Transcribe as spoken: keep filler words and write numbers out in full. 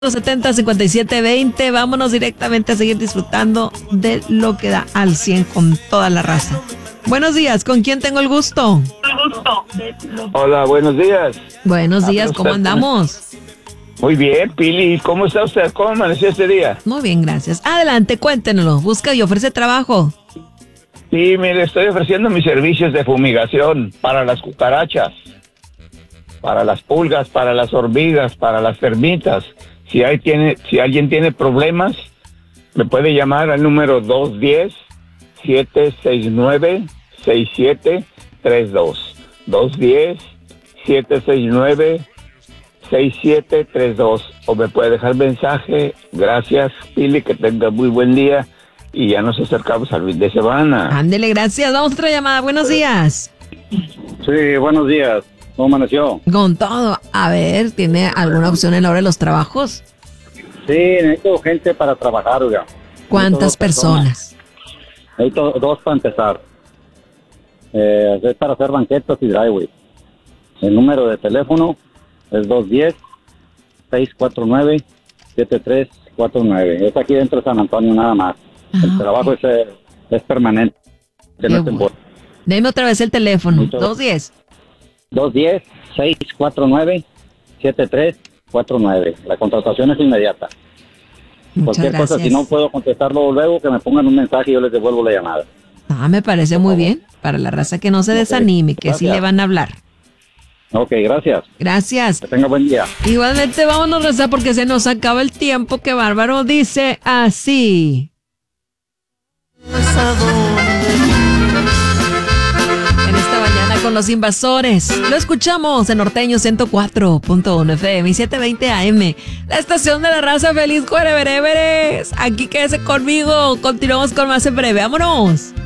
setenta, cincuenta y siete, veinte. Vámonos directamente a seguir disfrutando de lo que da al cien con toda la raza. Buenos días, ¿con quién tengo el gusto? Hola, buenos días. Buenos días, ¿cómo andamos? Muy bien, Pili, ¿cómo está usted? ¿Cómo amaneció este día? Muy bien, gracias. Adelante, cuéntenoslo. Busca y ofrece trabajo. Sí, mire, estoy ofreciendo mis servicios de fumigación para las cucarachas, para las pulgas, para las hormigas, para las termitas. Si hay, tiene, si alguien tiene problemas, me puede llamar al número dos uno cero, siete seis nueve, seis siete tres dos. dos uno cero, siete seis nueve, seis siete tres dos. O me puede dejar mensaje. Gracias, Pili, que tenga muy buen día. Y ya nos acercamos al fin de semana. Ándele, gracias. Vamos a otra llamada. Buenos días. Sí, buenos días. ¿Cómo amaneció? Con todo. A ver, ¿tiene alguna opción en la hora de los trabajos? Sí, necesito gente para trabajar, oiga. ¿Cuántas personas? Necesito dos para empezar. Eh, es para hacer banquetas y driveway. El número de teléfono es dos uno cero, seis cuatro nueve, siete tres cuatro nueve. Es aquí dentro de San Antonio nada más. Ah, el trabajo okay. es, es permanente. Qué bueno. Deme otra vez el teléfono. dos uno cero. dos uno cero, seis cuatro nueve, siete tres cuatro nueve. La contratación es inmediata. Muchas Cualquier gracias. cosa, si no puedo contestarlo luego, que me pongan un mensaje y yo les devuelvo la llamada. Ah, me parece muy bien. Para la raza que no se desanime, que sí le van a hablar. Ok, gracias. Gracias. Que tenga buen día. Igualmente, vámonos, raza, porque se nos acaba el tiempo. Que bárbaro. Dice así. En esta mañana con los invasores. Lo escuchamos en Norteño ciento cuatro punto uno F M y setecientos veinte A M. La estación de la raza. Feliz jueves, Everest. Aquí quédese conmigo. Continuamos con más en breve. Vámonos.